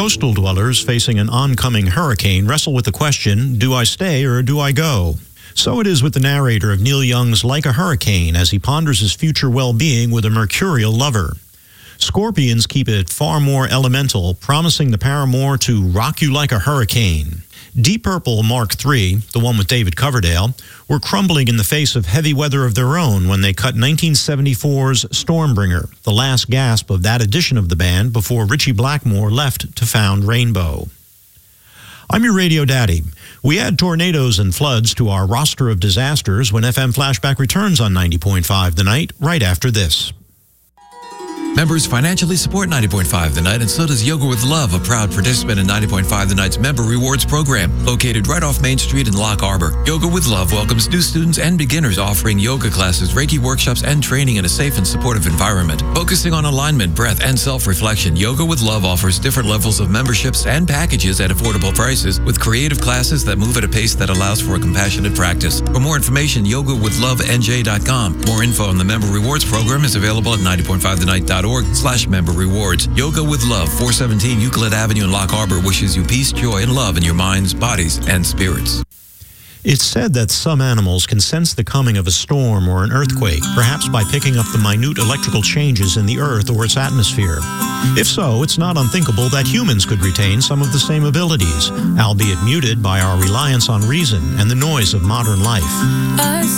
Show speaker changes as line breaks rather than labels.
Coastal dwellers facing an oncoming hurricane wrestle with the question, do I stay or do I go? So it is with the narrator of Neil Young's Like a Hurricane as he ponders his future well-being with a mercurial lover. Scorpions keep it far more elemental, promising the paramour to rock you like a hurricane. Deep Purple Mark III, the one with David Coverdale, were crumbling in the face of heavy weather of their own when they cut 1974's Stormbringer, the last gasp of that edition of the band before Ritchie Blackmore left to found Rainbow. I'm your radio daddy. We add tornadoes and floods to our roster of disasters when FM Flashback returns on 90.5 The Night, right after this.
Members financially support 90.5 The Night, and so does Yoga with Love, a proud participant in 90.5 The Night's Member Rewards program, located right off Main Street in Lock Harbor. Yoga with Love welcomes new students and beginners, offering yoga classes, Reiki workshops, and training in a safe and supportive environment. Focusing on alignment, breath, and self-reflection, Yoga with Love offers different levels of memberships and packages at affordable prices, with creative classes that move at a pace that allows for a compassionate practice. For more information, yogawithlovenj.com. More info on the Member Rewards program is available at 90.5thenight.org/member rewards. Yoga with Love, 417 Euclid Avenue in Lock Harbor wishes you peace, joy, and love in your minds, bodies, and spirits.
It's said that some animals can sense the coming of a storm or an earthquake, perhaps by picking up the minute electrical changes in the earth or its atmosphere. If so, it's not unthinkable that humans could retain some of the same abilities, albeit muted by our reliance on reason and the noise of modern life.